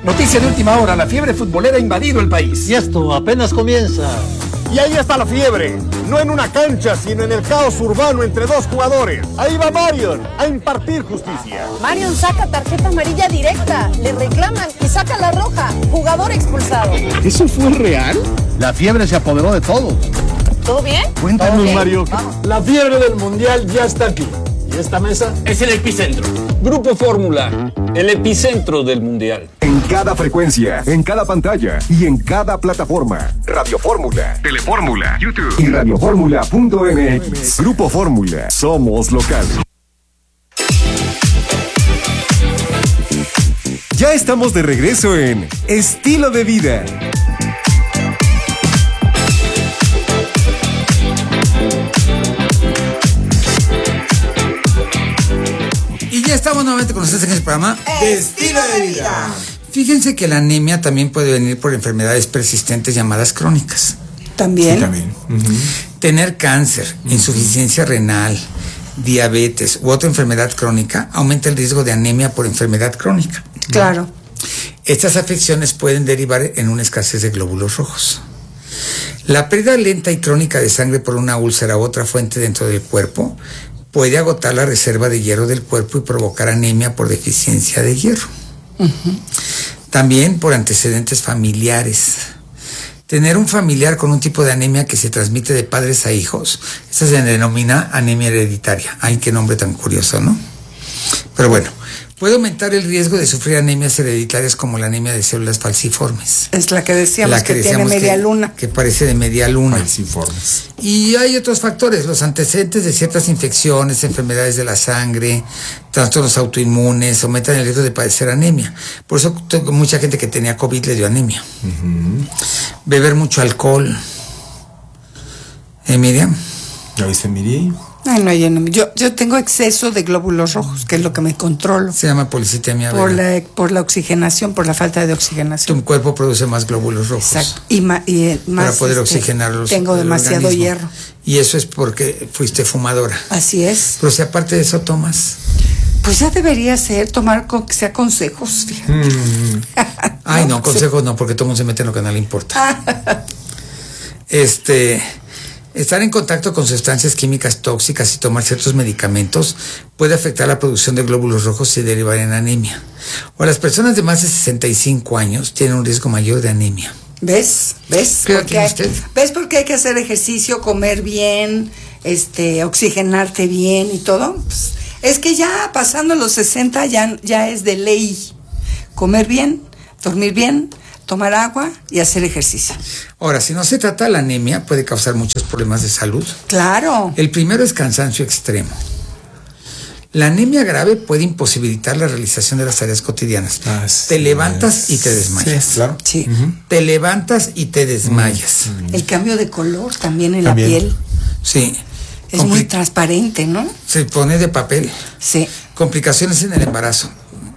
Noticia de última hora, la fiebre futbolera ha invadido el país. Y esto apenas comienza. Y ahí está la fiebre, no en una cancha, sino en el caos urbano entre dos jugadores. Ahí va Marion a impartir justicia. Marion saca tarjeta amarilla directa, le reclaman y saca la roja. Jugador expulsado. ¿Eso fue real? La fiebre se apoderó de todos. ¿Todo bien? Cuéntanos, Mario. La fiebre del mundial ya está aquí. ¿Y esta mesa? Es el epicentro. Grupo Fórmula, el epicentro del mundial. En cada frecuencia, en cada pantalla y en cada plataforma. Radio Fórmula, Telefórmula, YouTube y radioformula.mx. Grupo Fórmula, somos locales. Ya estamos de regreso en Estilo de Vida. Y ya estamos nuevamente con ustedes en el programa Estilo de Vida. Fíjense que la anemia también puede venir por enfermedades persistentes llamadas crónicas. También. Sí, también. Tener cáncer, insuficiencia renal, diabetes u otra enfermedad crónica aumenta el riesgo de anemia por enfermedad crónica. Claro. Estas afecciones pueden derivar en una escasez de glóbulos rojos. La pérdida lenta y crónica de sangre por una úlcera u otra fuente dentro del cuerpo puede agotar la reserva de hierro del cuerpo y provocar anemia por deficiencia de hierro. También por antecedentes familiares. Tener un familiar con un tipo de anemia que se transmite de padres a hijos, esta se denomina anemia hereditaria. Ay, qué nombre tan curioso, ¿no? Pero bueno, puede aumentar el riesgo de sufrir anemias hereditarias como la anemia de células falciformes. Es la que decíamos que tiene media luna. Que parece de media luna. Falciformes. Y hay otros factores, los antecedentes de ciertas infecciones, enfermedades de la sangre, trastornos autoinmunes, aumentan el riesgo de padecer anemia. Por eso mucha gente que tenía COVID le dio anemia. Beber mucho alcohol. Miriam. ¿Ya viste, Miri? Ay, no, yo tengo exceso de glóbulos rojos, que es lo que me controlo. Se llama policitemia vera. Por la oxigenación, por la falta de oxigenación. Tu cuerpo produce más glóbulos rojos. Exacto. Y más para poder oxigenarlos. Tengo demasiado hierro. Y eso es porque fuiste fumadora. Así es. Pero si aparte de eso tomas. Pues ya debería ser tomar que sea consejos, fíjate. Ay, no, consejos no, porque todo el mundo se mete en lo que no le importa. Estar en contacto con sustancias químicas tóxicas y tomar ciertos medicamentos puede afectar la producción de glóbulos rojos y derivar en anemia. O las personas de más de 65 años tienen un riesgo mayor de anemia. ¿Ves? ¿Qué edad tiene usted? ¿Ves por qué hay que hacer ejercicio, comer bien, oxigenarte bien y todo? Pues, es que ya pasando los 60 ya es de ley. Comer bien, dormir bien, tomar agua y hacer ejercicio. Ahora, si no se trata, la anemia puede causar muchos problemas de salud. Claro. El primero es cansancio extremo. La anemia grave puede imposibilitar la realización de las tareas cotidianas. Te levantas y te desmayas. Sí, claro. Sí. Te levantas y te desmayas. El cambio de color también en la piel. Sí. Es muy transparente, ¿no? Se pone de papel. Sí. Complicaciones en el embarazo.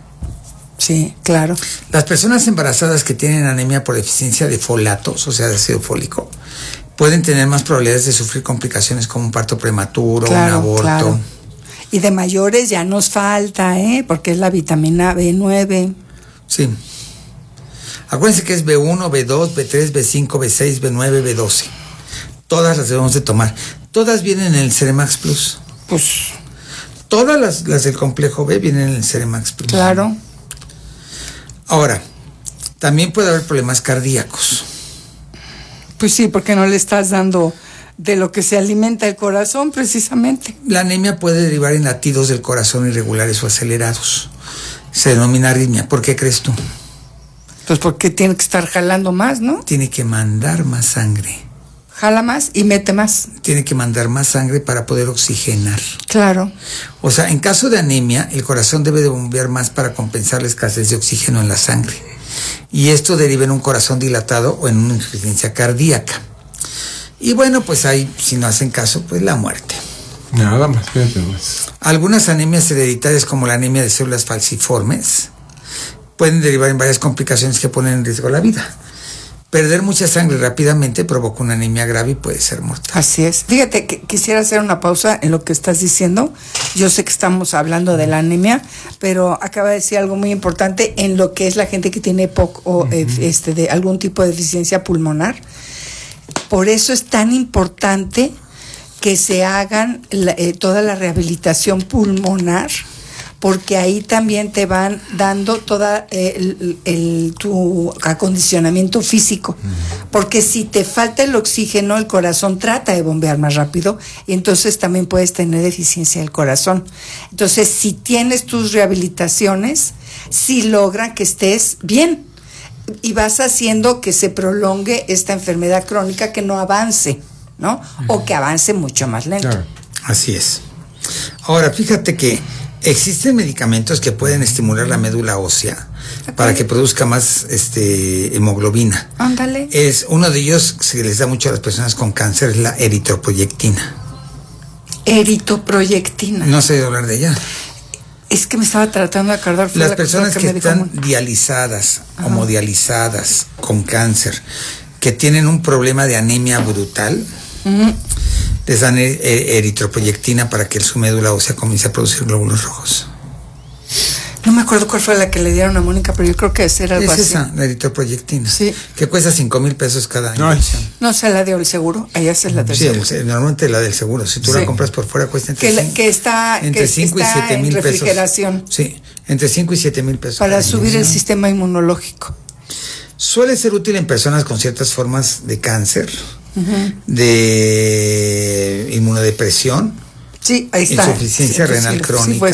Sí, claro. Las personas embarazadas que tienen anemia por deficiencia de folatos, o sea, de ácido fólico, pueden tener más probabilidades de sufrir complicaciones como un parto prematuro, un aborto. Claro. Y de mayores ya nos falta, porque es la vitamina B9. Sí. Acuérdense que es B1, B2, B3, B5, B6, B9, B12. Todas las debemos de tomar. Todas vienen en el Ceremax Plus. Pues todas las del complejo B vienen en el Ceremax Plus. Claro. Ahora, también puede haber problemas cardíacos. Pues sí, porque no le estás dando de lo que se alimenta el corazón, precisamente. La anemia puede derivar en latidos del corazón irregulares o acelerados. Se denomina arritmia. ¿Por qué crees tú? Pues porque tiene que estar jalando más, ¿no? Tiene que mandar más sangre. Jala más y mete más. Tiene que mandar más sangre para poder oxigenar. Claro. O sea, en caso de anemia, el corazón debe de bombear más para compensar la escasez de oxígeno en la sangre. Y esto deriva en un corazón dilatado o en una insuficiencia cardíaca. Y bueno, pues ahí, si no hacen caso, pues la muerte. Nada más, fíjate más. Algunas anemias hereditarias, como la anemia de células falciformes, pueden derivar en varias complicaciones que ponen en riesgo la vida. perder mucha sangre rápidamente provoca una anemia grave y puede ser mortal. Así es. Fíjate que quisiera hacer una pausa en lo que estás diciendo. Yo sé que estamos hablando de la anemia, pero acaba de decir algo muy importante en lo que es la gente que tiene EPOC o de algún tipo de deficiencia pulmonar. Por eso es tan importante que se hagan toda la rehabilitación pulmonar, porque ahí también te van dando toda tu acondicionamiento físico. Porque si te falta el oxígeno, el corazón trata de bombear más rápido y entonces también puedes tener deficiencia del corazón. Entonces, si tienes tus rehabilitaciones, sí logran que estés bien y vas haciendo que se prolongue esta enfermedad crónica, que no avance, ¿no? O que avance mucho más lento. Claro. Así es. Ahora, fíjate que existen medicamentos que pueden estimular la médula ósea para que produzca más hemoglobina. Ándale. Es uno de ellos que se les da mucho a las personas con cáncer, es la eritroproyectina. Eritroproyectina. No sé hablar de ella. Es que me estaba tratando de acordar. Las personas que están dializadas, homodializadas, con cáncer, que tienen un problema de anemia brutal, les dan eritroproyectina para que su médula ósea comience a producir glóbulos rojos. No me acuerdo cuál fue la que le dieron a Mónica, pero yo creo que era algo así. Es esa, la eritroproyectina. Sí. Que cuesta 5,000 pesos cada inyección. No se la dio el seguro, allá se la dio el seguro. Normalmente la del seguro. Si tú la compras por fuera cuesta entre 5 y 7 mil pesos. Refrigeración. Sí, entre 5 y 7 mil pesos. Para subir el sistema inmunológico. Suele ser útil en personas con ciertas formas de cáncer, de inmunodepresión, sí, ahí está, insuficiencia renal crónica.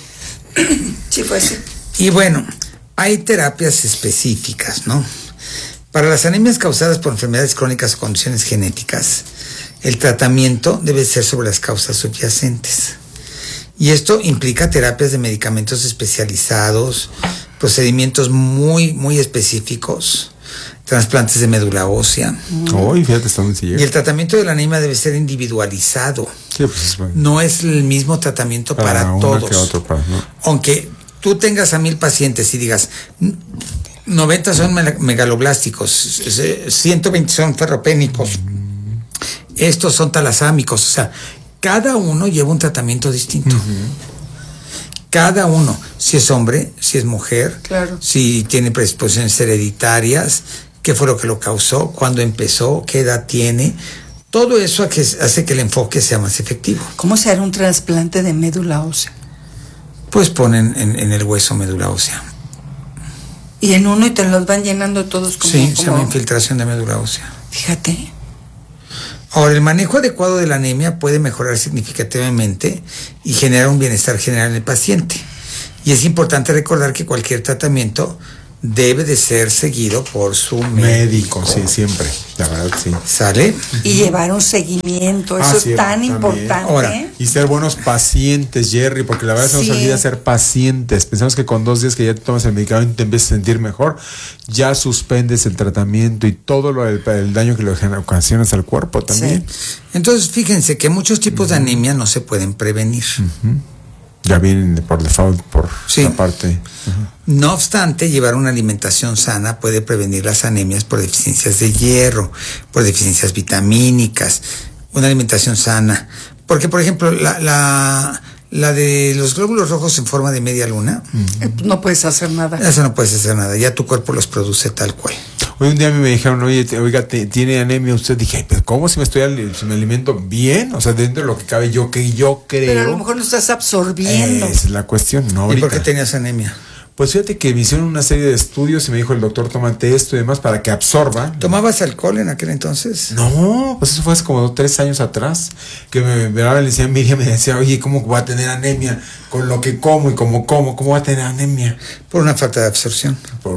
Sí, fue así. Y bueno, hay terapias específicas, ¿no? Para las anemias causadas por enfermedades crónicas o condiciones genéticas, el tratamiento debe ser sobre las causas subyacentes. Y esto implica terapias de medicamentos especializados, procedimientos muy, muy específicos, trasplantes de médula ósea. Fíjate, está muy sencillo. Y el tratamiento de la anemia debe ser individualizado. Sí, pues, bueno. No es el mismo tratamiento para todos. Que otro, ¿no? Aunque tú tengas a 1,000 pacientes y digas 90 son megaloblásticos, 120 son ferropénicos, estos son talasámicos, o sea, cada uno lleva un tratamiento distinto. Cada uno, si es hombre, si es mujer, claro, si tiene predisposiciones hereditarias, qué fue lo que lo causó, cuándo empezó, qué edad tiene. Todo eso hace que el enfoque sea más efectivo. ¿Cómo se hará un trasplante de médula ósea? Pues ponen en el hueso médula ósea. Y en uno y te los van llenando todos como... Sí, se llama infiltración de médula ósea. Fíjate. Ahora, el manejo adecuado de la anemia puede mejorar significativamente y generar un bienestar general en el paciente. Y es importante recordar que cualquier tratamiento debe de ser seguido por su médico. Sí, siempre, la verdad, sí. ¿Sale? Y llevar un seguimiento, eso es tan importante. Ahora, y ser buenos pacientes, Jerry, porque la verdad se nos olvida ser pacientes. Pensamos que con 2 días que ya te tomas el medicamento y te empiezas a sentir mejor, ya suspendes el tratamiento y todo el daño que le ocasionas al cuerpo también. Sí. Entonces, fíjense que muchos tipos de anemia no se pueden prevenir. Ya vienen por default, por la parte. No obstante, llevar una alimentación sana puede prevenir las anemias por deficiencias de hierro, por deficiencias vitamínicas, una alimentación sana. Porque, por ejemplo, la de los glóbulos rojos en forma de media luna, no puedes hacer nada. Eso no puedes hacer nada, ya tu cuerpo los produce tal cual. Hoy un día a mí me dijeron, oiga, ¿tiene anemia usted? Dije, pero ¿cómo si me alimento bien? O sea, dentro de lo que cabe, yo creo. Pero a lo mejor no estás absorbiendo. Esa es la cuestión, ¿no? ¿Y por qué tenías anemia? Pues fíjate que me hicieron una serie de estudios y me dijo el doctor, tómate esto y demás para que absorba. ¿Tomabas alcohol en aquel entonces? No, pues eso fue hace como 3 años atrás, que me le decía Miriam, me decía, oye, ¿cómo va a tener anemia con lo que como y cómo va a tener anemia? Por una falta de absorción.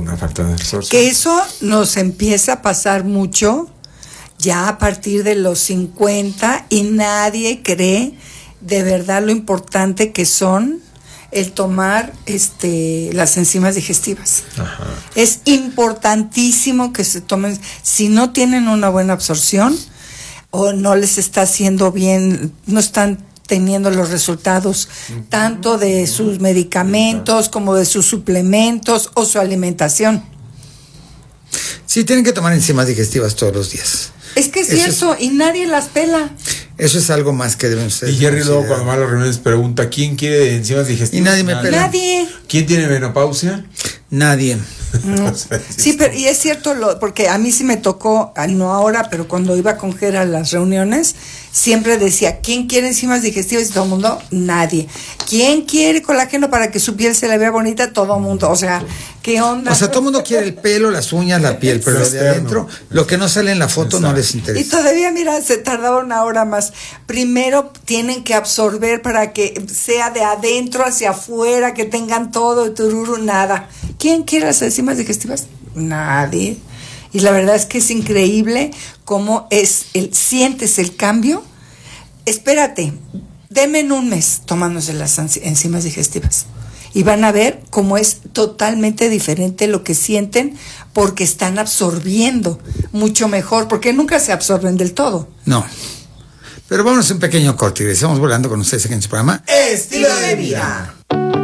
Que eso nos empieza a pasar mucho ya a partir de los 50 y nadie cree de verdad lo importante que son el tomar las enzimas digestivas. Ajá. Es importantísimo que se tomen, si no tienen una buena absorción o no les está haciendo bien, no están teniendo los resultados tanto de sus medicamentos como de sus suplementos o su alimentación. Sí, tienen que tomar enzimas digestivas todos los días. Es que es cierto, y nadie las pela. Eso es algo más que deben ustedes. Y Jerry luego cuando va a las reuniones pregunta, ¿quién quiere enzimas digestivas? Y nadie me pela. Nadie. ¿Quién tiene menopausia? Nadie. No. Sí, pero y es cierto, porque a mí sí me tocó, no ahora, pero cuando iba con Ger a las reuniones, siempre decía, ¿quién quiere enzimas digestivas? Y todo el mundo, nadie. ¿Quién quiere colágeno para que su piel se le vea bonita? Todo el mundo. O sea, ¿qué onda? O sea, todo el mundo quiere el pelo, las uñas, la piel, pero lo de adentro, lo que no sale en la foto no les interesa. Y todavía, mira, se tardaba una hora más. Primero tienen que absorber para que sea de adentro hacia afuera, que tengan todo, y tururu, nada. ¿Quién quiere las enzimas digestivas? Nadie. Y la verdad es que es increíble cómo sientes el cambio. Espérate, denme en un mes tomándose las enzimas digestivas. Y van a ver cómo es totalmente diferente lo que sienten, porque están absorbiendo mucho mejor, porque nunca se absorben del todo. No. Pero vámonos a un pequeño corte y regresamos volando con ustedes aquí en su programa Estilo de Vida.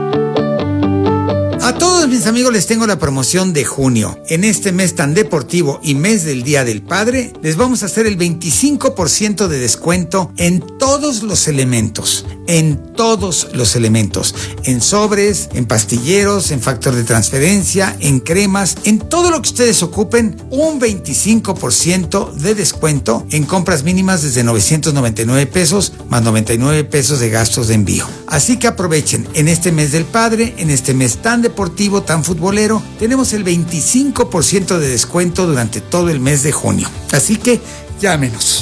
A todos mis amigos les tengo la promoción de junio. En este mes tan deportivo y mes del Día del Padre, les vamos a hacer el 25% de descuento en todos los elementos. En todos los elementos. En sobres, en pastilleros, en factor de transferencia, en cremas, en todo lo que ustedes ocupen, un 25% de descuento en compras mínimas desde 999 pesos más 99 pesos de gastos de envío. Así que aprovechen en este mes del Padre, en este mes tan deportivo, tan futbolero, tenemos el 25% de descuento durante todo el mes de junio. Así que llámenos.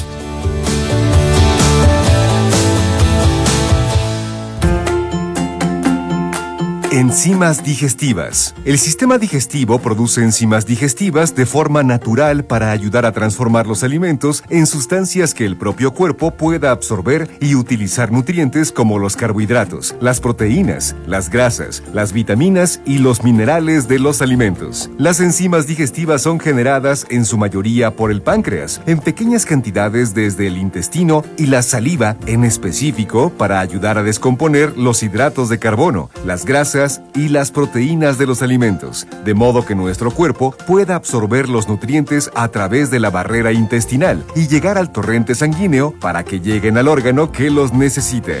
Enzimas digestivas. El sistema digestivo produce enzimas digestivas de forma natural para ayudar a transformar los alimentos en sustancias que el propio cuerpo pueda absorber y utilizar nutrientes como los carbohidratos, las proteínas, las grasas, las vitaminas y los minerales de los alimentos. Las enzimas digestivas son generadas en su mayoría por el páncreas, en pequeñas cantidades desde el intestino y la saliva en específico para ayudar a descomponer los hidratos de carbono, las grasas y las proteínas de los alimentos, de modo que nuestro cuerpo pueda absorber los nutrientes a través de la barrera intestinal y llegar al torrente sanguíneo para que lleguen al órgano que los necesite.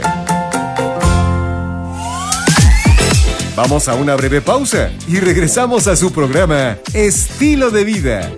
Vamos a una breve pausa y regresamos a su programa Estilo de Vida.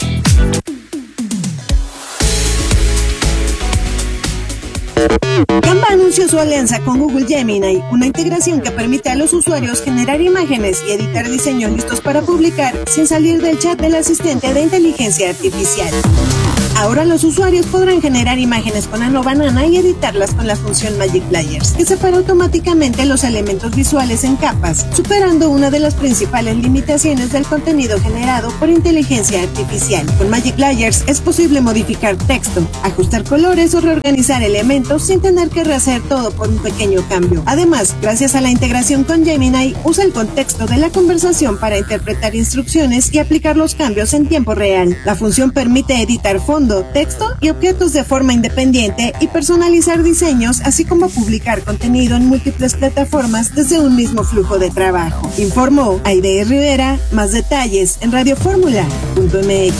Canva anunció su alianza con Google Gemini, una integración que permite a los usuarios generar imágenes y editar diseños listos para publicar sin salir del chat del asistente de inteligencia artificial. Ahora los usuarios podrán generar imágenes con Ano Banana y editarlas con la función Magic Layers, que separa automáticamente los elementos visuales en capas, superando una de las principales limitaciones del contenido generado por inteligencia artificial. Con Magic Layers es posible modificar texto, ajustar colores o reorganizar elementos sin tener que rehacer todo por un pequeño cambio. Además, gracias a la integración con Gemini, usa el contexto de la conversación para interpretar instrucciones y aplicar los cambios en tiempo real. La función permite editar fondo, texto y objetos de forma independiente y personalizar diseños, así como publicar contenido en múltiples plataformas desde un mismo flujo de trabajo. Informó Aide Rivera. Más detalles en radioformula.mx.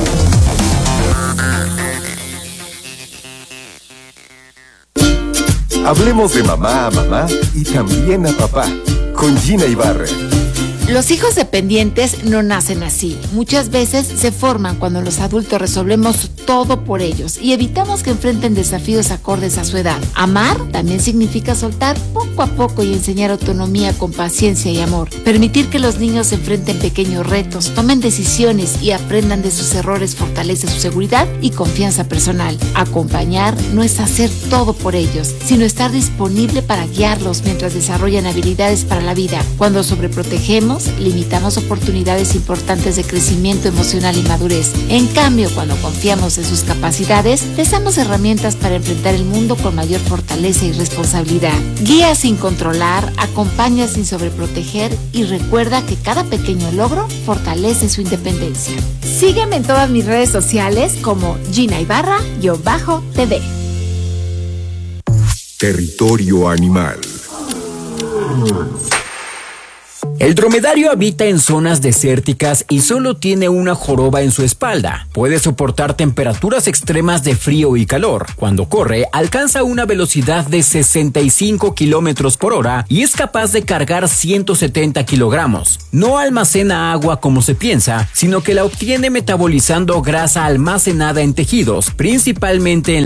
Hablemos de mamá a mamá y también a papá, con Gina Ibarra. Los hijos dependientes no nacen así. Muchas veces se forman cuando los adultos resolvemos todo por ellos y evitamos que enfrenten desafíos acordes a su edad. Amar también significa soltar poco a poco y enseñar autonomía con paciencia y amor. Permitir que los niños enfrenten pequeños retos, tomen decisiones y aprendan de sus errores fortalece su seguridad y confianza personal. Acompañar no es hacer todo por ellos, sino estar disponible para guiarlos mientras desarrollan habilidades para la vida. Cuando sobreprotegemos, limitamos oportunidades importantes de crecimiento emocional y madurez. En cambio, cuando confiamos en sus capacidades, les damos herramientas para enfrentar el mundo con mayor fortaleza y responsabilidad. Guía sin controlar, acompaña sin sobreproteger y recuerda que cada pequeño logro fortalece su independencia. Sígueme en todas mis redes sociales como Gina Ibarra-TV. Territorio Animal. El dromedario habita en zonas desérticas y solo tiene una joroba en su espalda. Puede soportar temperaturas extremas de frío y calor. Cuando corre, alcanza una velocidad de 65 kilómetros por hora y es capaz de cargar 170 kilogramos. No almacena agua como se piensa, sino que la obtiene metabolizando grasa almacenada en tejidos, principalmente en